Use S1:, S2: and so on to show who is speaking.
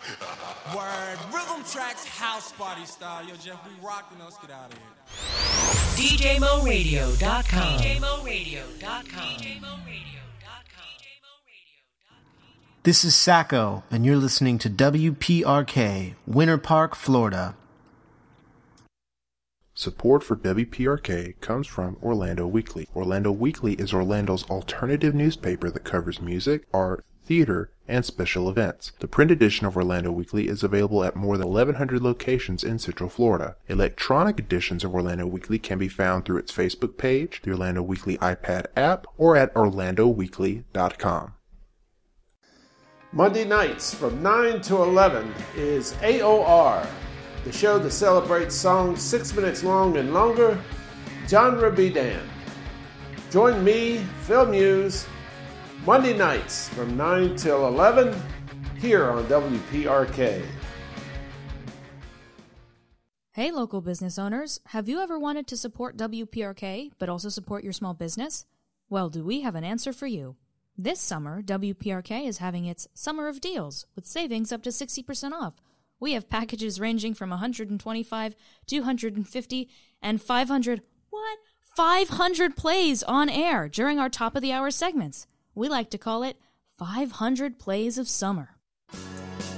S1: Word. Rhythm tracks, house party style. Yo, Jeff, we rockin'. Let's get out of here.
S2: DJMoRadio.com. DJMoRadio.com.
S3: This is Sacco, and you're listening to WPRK, Winter Park, Florida.
S4: Support for WPRK comes from Orlando Weekly. Orlando Weekly is Orlando's alternative newspaper that covers music, art, theater, and special events. The print edition of Orlando Weekly is available at more than 1,100 locations in Central Florida. Electronic editions of Orlando Weekly can be found through its Facebook page, the Orlando Weekly iPad app, or at orlandoweekly.com.
S5: Monday nights from 9 to 11 is AOR, the show that celebrates songs 6 minutes long and longer, genre be damned. Join me, Phil Muse, Monday nights from 9 till 11 here on WPRK.
S6: Hey local business owners, have you ever wanted to support WPRK but also support your small business? Well, do we have an answer for you? This summer, WPRK is having its Summer of Deals with savings up to 60% off. We have packages ranging from $125, $250, and $500. What? 500 plays on air during our top of the hour segments. We like to call it 500 Plays of Summer.